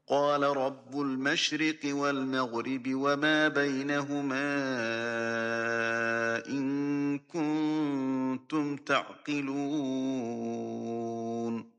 قال رب المشرق والمغرب وما بينهما إن كنتم تعقلون